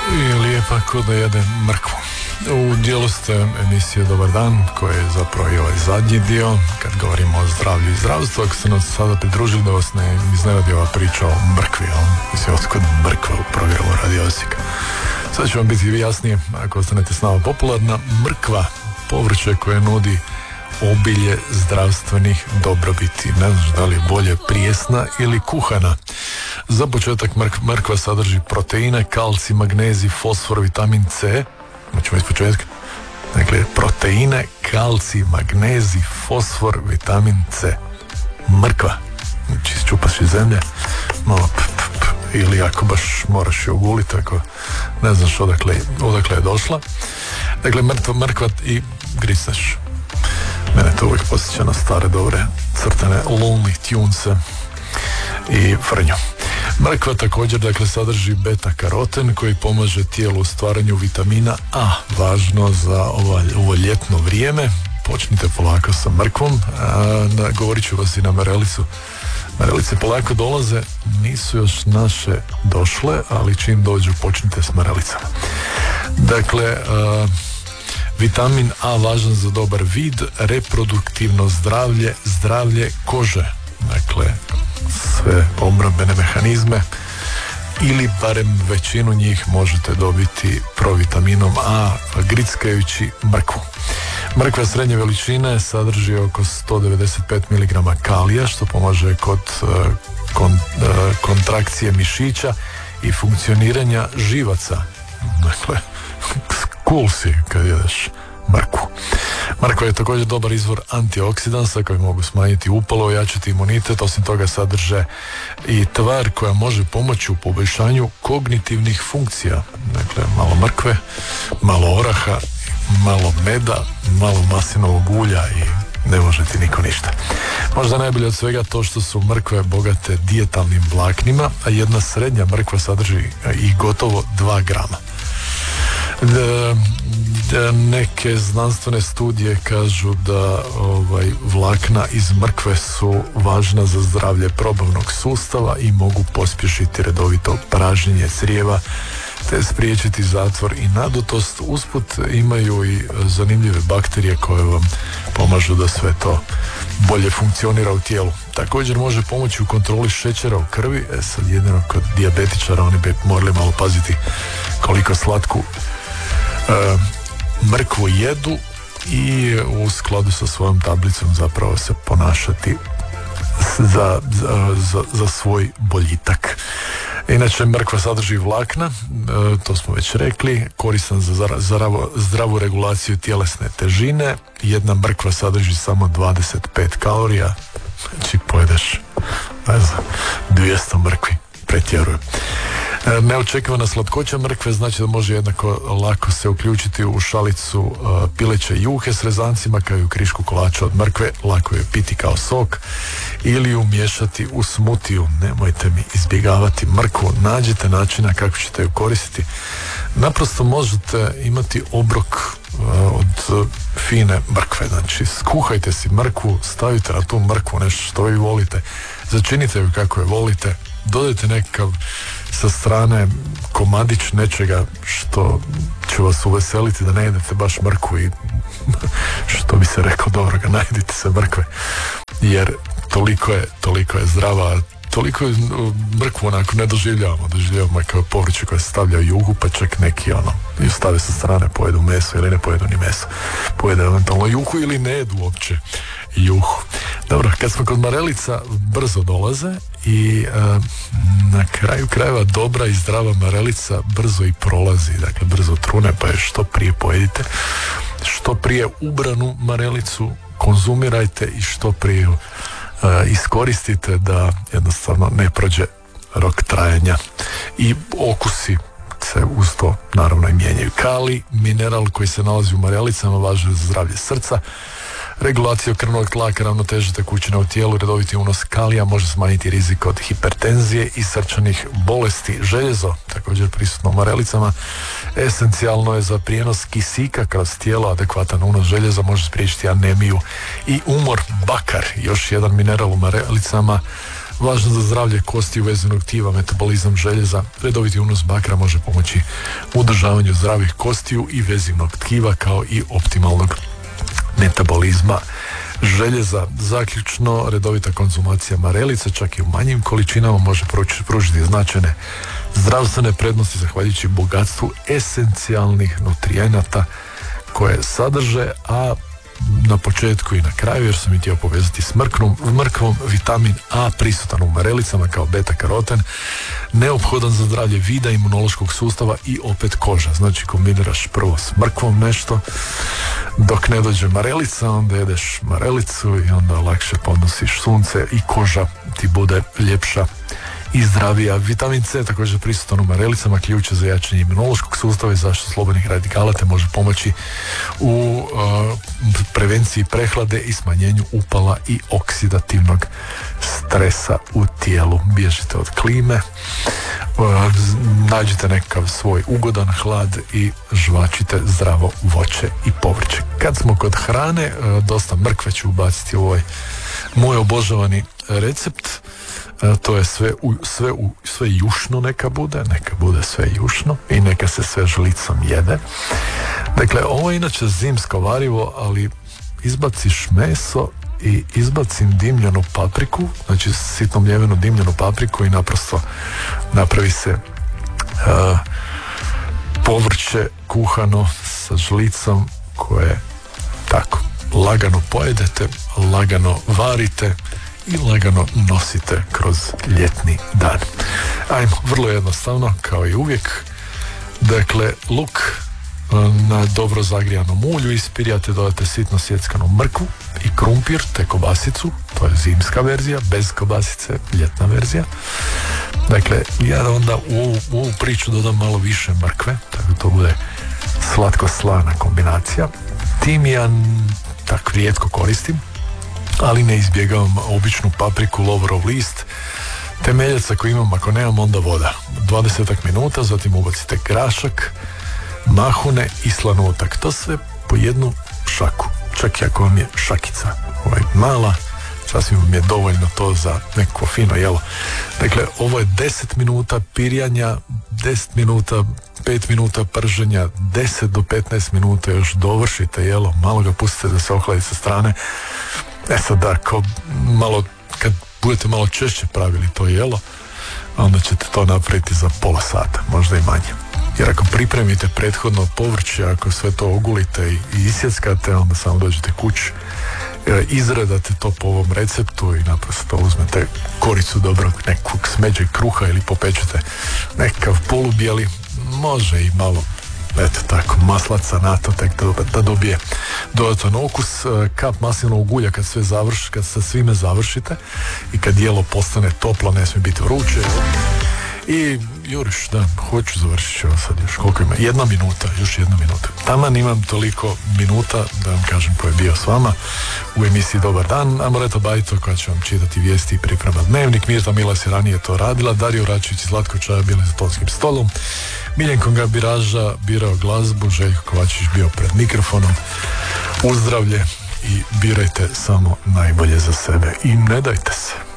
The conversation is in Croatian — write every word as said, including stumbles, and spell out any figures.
I lijepa ko da jede mrkvu. U dijelu ste emisije Dobar dan, koja je zapravo i ovaj zadnji dio, kad govorimo o zdravlju i zdravstvu. Ako ste nas sada pridružili, da vas ne iznenadi ova priča o mrkvi, on mislim oskod mrkva u programu Radio Osijek. Sad će vam biti jasnije, ako ostanete s nama. Popularna mrkva, povrće koje nudi obilje zdravstvenih dobrobiti. Ne znaš da li je bolje prijesna ili kuhana. Za početak mrk, mrkva sadrži proteine, kalcij, magnezij, fosfor, vitamin C. Moćemo iz početka. Dakle, proteine, kalcij, magnezij, fosfor, vitamin C. Mrkva. Znači, čupaš iz zemlje, malo p, p, p, ili ako baš moraš je oguliti, ako ne znaš odakle, odakle je došla. Dakle, mrtva, mrkva i grisneš. Mene to uvijek posjeća na stare dobre crtane Lonely Tunese i frnju. Mrkva također dakle sadrži beta-karoten koji pomaže tijelu u stvaranju vitamina A, važno za ovo, ovo ljetno vrijeme. Počnite polako sa mrkvom, a, na, govorit ću vas i na marelicu. Marelice polako dolaze, nisu još naše došle, ali čim dođu počnite s marelicama. Dakle, a, vitamin A važan za dobar vid, reproduktivno zdravlje, zdravlje kože. Dakle, sve obrambene mehanizme ili barem većinu njih možete dobiti provitaminom A grickajući mrkvu. Mrkva srednje veličine sadrži oko sto devedeset pet miligrama kalija, što pomaže kod uh, kon, uh, kontrakcije mišića i funkcioniranja živaca. Dakle, cool si kad jedeš mrkvu. Mrkva je također dobar izvor antioksidansa koji mogu smanjiti upalo, ojačati imunitet. Osim toga sadrže i tvar koja može pomoći u poboljšanju kognitivnih funkcija. Dakle, malo mrkve, malo oraha, malo meda, malo maslinovog ulja i ne može ti niko ništa. Možda najbolje od svega to što su mrkve bogate dijetalnim vlaknima, a jedna srednja mrkva sadrži i gotovo dva grama. Da, da neke znanstvene studije kažu da ovaj, vlakna iz mrkve su važna za zdravlje probavnog sustava i mogu pospješiti redovito pražnjenje crijeva te spriječiti zatvor i nadutost. Usput imaju i zanimljive bakterije koje vam pomažu da sve to bolje funkcionira u tijelu. Također može pomoći u kontroli šećera u krvi. E sad jedino kod dijabetičara oni bi morali malo paziti koliko slatku e, mrkvu jedu i u skladu sa svojom tablicom zapravo se ponašati za, za, za, za svoj boljitak. Inače, mrkva sadrži vlakna, e, to smo već rekli, koristan za zdravu, zdravu regulaciju tjelesne težine. Jedna mrkva sadrži samo dvadeset pet kalorija, znači pojedeš, ne znam, dvjesto mrkvi, pretjerujem. E, neočekivana slatkoća mrkve znači da može jednako lako se uključiti u šalicu uh, pileće juhe s rezancima, kao i u krišku kolača od mrkve. Lako je piti kao sok ili ju miješati u smutiju. Nemojte mi izbjegavati mrkvu, nađite načina kako ćete ju koristiti. Naprosto možete imati obrok uh, od uh, fine mrkve, znači skuhajte si mrkvu, stavite na tu mrkvu nešto što vi volite, začinite ju kako je volite, dodajte nekakav sa strane komadić nečega što će vas uveseliti, da ne jedete baš mrkvu i što bi se rekao, dobro ga, najedite se mrkve, jer toliko je, toliko je zdrava, toliko je mrkvu onako ne doživljavamo, doživljavamo kao povrće koje se stavlja u juhu, pa čak neki ono, i stave sa strane, pojedu meso ili ne pojedu ni meso, pojedu eventualno juhu ili ne jedu uopće juhu. Dobro, kad smo kod marelica, brzo dolaze i e, na kraju krajeva dobra i zdrava marelica brzo i prolazi, dakle brzo trune, pa je što prije pojedite, što prije ubranu marelicu konzumirajte i što prije uh, iskoristite da jednostavno ne prođe rok trajanja i okusi se uz to naravno i mijenjaju. Kalij, mineral koji se nalazi u marelicama, važan za zdravlje srca, regulaciju krvnog tlaka, ravnoteže tekućina u tijelu. Redoviti unos kalija može smanjiti rizik od hipertenzije i srčanih bolesti. Željezo, također prisutno u marelicama, esencijalno je za prijenos kisika kroz tijelo. Adekvatan unos željeza može spriječiti anemiju i umor. Bakar, još jedan mineral u marelicama, Važno za zdravlje kostiju, vezenog tkiva, metabolizam željeza. Redoviti unos bakra može pomoći u održavanju zdravih kostiju i vezivnog tkiva, kao i optimalnog metabolizma željeza. Zaključno, redovita konzumacija marelice, čak i u manjim količinama, može pružiti značajne zdravstvene prednosti zahvaljujući bogatstvu esencijalnih nutrijenata koje sadrže, a na početku i na kraju, jer sam i htio povezati s mrkvom, mrkvom, vitamin A prisutan u marelicama kao beta karoten, neophodan za zdravlje vida, imunološkog sustava i opet koža. Znači kombiniraš prvo s mrkvom nešto, dok ne dođe marelica, onda jedeš marelicu i onda lakše podnosiš sunce i koža ti bude ljepša i zdravija. Vitamin C također prisutan u marelicama, ključ je za jačanje imunološkog sustava i zaštitu slobodnih radikala, te može pomoći u uh, prevenciji prehlade i smanjenju upala i oksidativnog stresa u tijelu. Bježite od klime, uh, nađite nekakav svoj ugodan hlad i žvačite zdravo voće i povrće. Kad smo kod hrane, uh, dosta mrkve ću ubaciti u ovaj moj obožavani recept. To je sve, u, sve, u, sve jušno neka bude, neka bude sve jušno i neka se sve žlicom jede. Dakle, ovo je inače zimsko varivo, ali izbaciš meso i izbacim dimljenu papriku, znači sitno mljevenu dimljenu papriku i naprosto napravi se uh, povrće kuhano sa žlicom koje tako lagano pojedete, lagano varite i lagano nosite kroz ljetni dan. Ajmo, vrlo jednostavno, kao i uvijek. Dakle, luk na dobro zagrijanom ulju ispirijate, dodate sitno sjeckanu mrkvu i krumpir, te kobasicu, to je zimska verzija, bez kobasice, ljetna verzija. Dakle, ja onda u ovu, u ovu priču dodam malo više mrkve, tako da to bude slatko-slana kombinacija. Timijan tako rijetko koristim, ali ne izbjegavam običnu papriku, lovorov list, temeljaca koji imam, ako nemam onda voda. dvadeset minuta, zatim ubacite grašak, mahune i slanutak. To sve po jednu šaku, čak i ako vam je šakica ovaj, mala, sasvim vam je dovoljno to za neko fino jelo. Dakle, ovo je deset minuta pirijanja, deset minuta, pet minuta prženja, deset do petnaest minuta još dovršite jelo, malo ga pustite da se ohladi sa strane. E sad da, ko malo, kad budete malo češće pravili to jelo, onda ćete to napraviti za pola sata, možda i manje. Jer ako pripremite prethodno povrće, ako sve to ogulite i isjeckate, onda samo dođete kući, izradate to po ovom receptu i naprosto uzmete koricu dobrog nekog smeđeg kruha ili popečete nekakav polubijeli, može i malo, eto tako, maslaca na to, tek da dobije dodatan okus. Kap maslinovog ulja kad sve završi, kad sa svime završite i kad jelo postane toplo, ne smije biti vruće. I juriš, da, hoću završiti ću sad još, koliko ima? Jedna minuta, još jedna minuta. Taman imam toliko minuta da vam kažem ko je bio s vama u emisiji Dobar dan. Amoreta Bajto koja će vam čitati vijesti i priprema dnevnik. Mirta Milas je ranije to radila. Dario Račević i Zlatko Čaja bili za tonskim stolom. Miljenko Gabiraža birao glazbu, Željko Kovačić bio pred mikrofonom. Uzdravlje i birajte samo najbolje za sebe i ne dajte se.